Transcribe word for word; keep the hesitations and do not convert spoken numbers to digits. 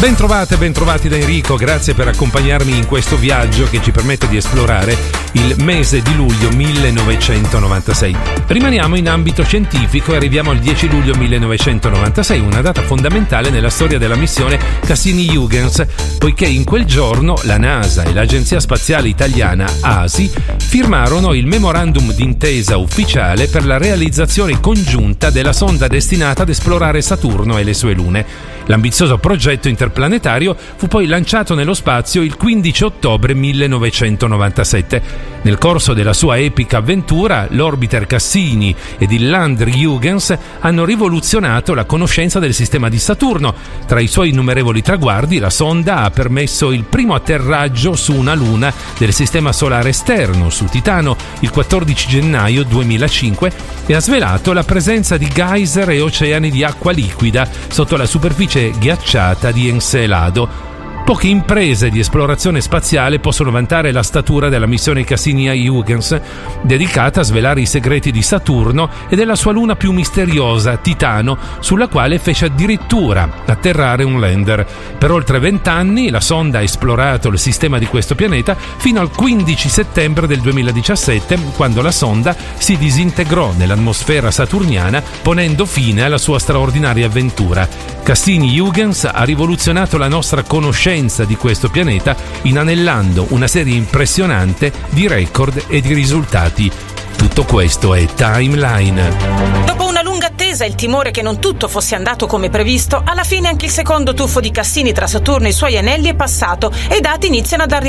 Bentrovate, bentrovati da Enrico, grazie per accompagnarmi in questo viaggio che ci permette di esplorare il mese di luglio millenovecentonovantasei. Rimaniamo in ambito scientifico e arriviamo al dieci luglio millenovecentonovantasei, una data fondamentale nella storia della missione Cassini-Huygens, poiché in quel giorno la NASA e l'Agenzia Spaziale Italiana A S I firmarono il memorandum d'intesa ufficiale per la realizzazione congiunta della sonda destinata ad esplorare Saturno e le sue lune. L'ambizioso progetto interplanetario fu poi lanciato nello spazio il quindici ottobre millenovecentonovantasette. Nel corso della sua epica avventura, l'orbiter Cassini ed il lander Huygens hanno rivoluzionato la conoscenza del sistema di Saturno. Tra i suoi innumerevoli traguardi, la sonda ha permesso il primo atterraggio su una luna del sistema solare esterno, su Titano, il quattordici gennaio duemilacinque, e ha svelato la presenza di geyser e oceani di acqua liquida sotto la superficie ghiacciata di Encelado. Poche imprese di esplorazione spaziale possono vantare la statura della missione Cassini-Huygens, dedicata a svelare i segreti di Saturno e della sua luna più misteriosa, Titano, sulla quale fece addirittura atterrare un lander. Per oltre vent'anni la sonda ha esplorato il sistema di questo pianeta fino al quindici settembre del duemiladiciassette, quando la sonda si disintegrò nell'atmosfera saturniana, ponendo fine alla sua straordinaria avventura. Cassini-Huygens ha rivoluzionato la nostra conoscenza di questo pianeta, inanellando una serie impressionante di record e di risultati. Tutto questo è Timeline. Dopo una lunga attesa e il timore che non tutto fosse andato come previsto, alla fine anche il secondo tuffo di Cassini tra Saturno e i suoi anelli è passato e i dati iniziano ad arrivare.